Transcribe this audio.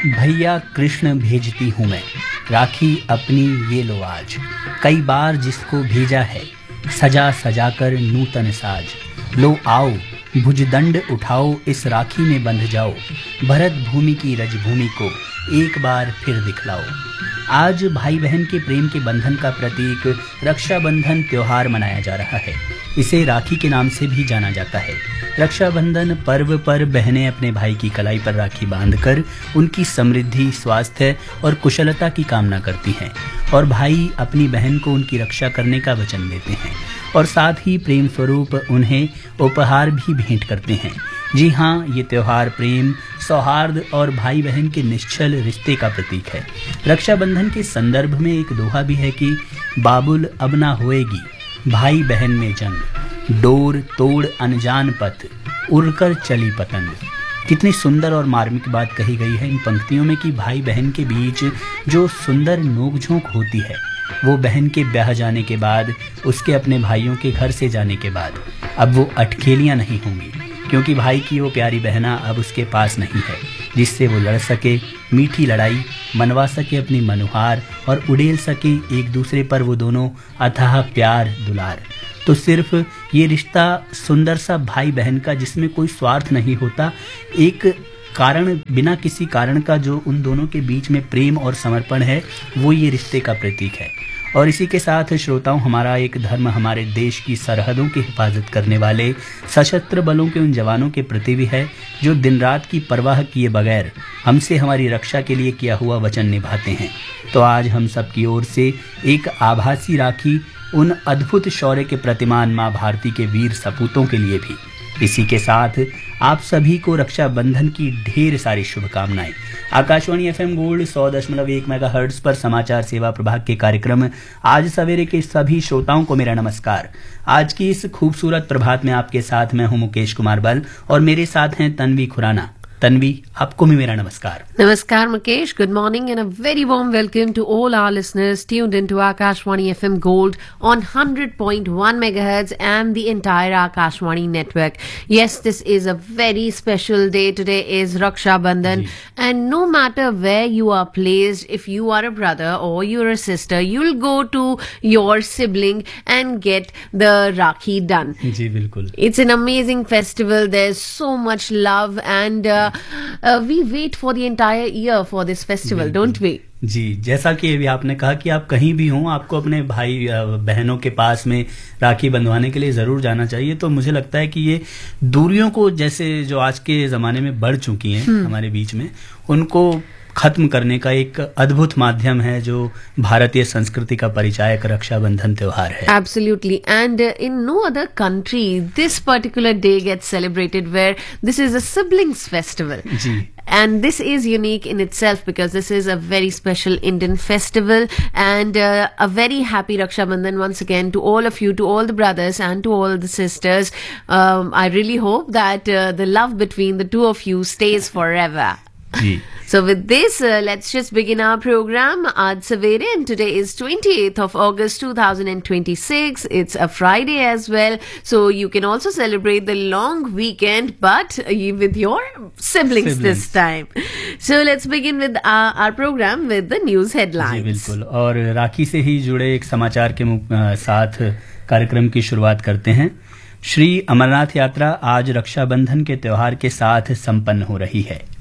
भैया कृष्ण भेजती हूँ मैं, राखी अपनी ये लो आज। कई बार जिसको भेजा है, सजा सजा कर नूतन साज। लो आओ भुजदंड उठाओ, इस राखी में बंध जाओ। भरत भूमि की रजभूमि को एक बार फिर दिखलाओ। आज भाई बहन के प्रेम के बंधन का प्रतीक रक्षाबंधन त्योहार मनाया जा रहा है। इसे राखी के नाम से भी जाना जाता है। रक्षाबंधन पर्व पर बहनें अपने भाई की कलाई पर राखी बांधकर उनकी समृद्धि, स्वास्थ्य और कुशलता की कामना करती हैं और भाई अपनी बहन को उनकी रक्षा करने का वचन देते हैं और साथ ही प्रेम स्वरूप उन्हें उपहार भी भेंट करते हैं। जी हाँ, ये त्योहार प्रेम, सौहार्द और भाई बहन के निश्चल रिश्ते का प्रतीक है। रक्षाबंधन के संदर्भ में एक दोहा भी है कि बाबुल अब ना होएगी भाई बहन में जंग, डोर तोड़ अनजान पथ, उड़कर चली पतंग। कितनी सुंदर और मार्मिक बात कही गई है इन पंक्तियों में कि भाई बहन के बीच जो सुंदर नोक-झोंक होती है वो बहन के ब्याह जाने के बाद, उसके अपने भाइयों के घर से जाने के बाद अब वो अटखेलियां नहीं होंगी, क्योंकि भाई की वो प्यारी बहना अब उसके पास नहीं है जिससे वो लड़ सके, मीठी लड़ाई मनवा सके अपनी मनुहार और उड़ेल सके एक दूसरे पर वो दोनों अथाह प्यार दुलार। तो सिर्फ ये रिश्ता सुंदर सा भाई बहन का जिसमें कोई स्वार्थ नहीं होता, एक कारण, बिना किसी कारण का जो उन दोनों के बीच में प्रेम और समर्पण है, वो ये रिश्ते का प्रतीक है। और इसी के साथ श्रोताओं, हमारा एक धर्म हमारे देश की सरहदों की हिफाजत करने वाले सशस्त्र बलों के उन जवानों के प्रति भी है जो दिन रात की परवाह किए बगैर हमसे हमारी रक्षा के लिए किया हुआ वचन निभाते हैं। तो आज हम सब की ओर से एक आभासी राखी उन अद्भुत शौर्य के प्रतिमान माँ भारती के वीर सपूतों के लिए भी। इसी के साथ आप सभी को रक्षाबंधन की ढेर सारी शुभकामनाएं। आकाशवाणी एफएम गोल्ड 100.1 मेगाहर्ट्ज पर समाचार सेवा प्रभाग के कार्यक्रम आज सवेरे के सभी श्रोताओं को मेरा नमस्कार। आज की इस खूबसूरत प्रभात में आपके साथ मैं हूं मुकेश कुमार बल और मेरे साथ हैं तन्वी खुराना। तन्वी, आपको भी मेरा नमस्कार। Namaskar Mukesh, good morning and a very warm welcome to all our listeners tuned into Akashwani FM Gold on 100.1 megahertz and the entire Akashwani network. Yes, this is a very special day. Today is Raksha Bandhan and no matter where you are placed, if you are a brother or you're a sister, you'll go to your sibling and get the Rakhi done. जी बिल्कुल। It's an amazing festival. There's so much love and we wait for the entire year for this festival, don't we? जी, जैसा कि अभी आपने कहा कि आप कहीं भी हों, आपको अपने भाई बहनों के पास में राखी बंधवाने के लिए ज़रूर जाना चाहिए। तो मुझे लगता है कि ये दूरियों को, जैसे जो आज के ज़माने में बढ़ चुकी हैं हमारे बीच में, उनको खत्म करने का एक अद्भुत माध्यम है जो भारतीय संस्कृति का परिचायक रक्षाबंधन त्योहार है। Absolutely, and in no other country this particular day gets celebrated where this is a siblings festival. Ji. And this is unique in itself because this is a very special Indian festival and a very happy Raksha Bandhan once again to all of you, to all the brothers and to all the sisters. I really hope that the love between the two of you stays forever. Ji. So with this, let's just begin our program. Aaj Savere, and today is 28th of August 2026. It's a Friday as well. So you can also celebrate the long weekend, but with your siblings this time. So let's begin with our program with the news headlines. जी बिल्कुल। और राखी से ही जुड़े एक समाचार के साथ कार्यक्रम की शुरुआत करते हैं। श्री अमरनाथ यात्रा आज रक्षाबंधन के त्योहार के साथ संपन्न हो रही है।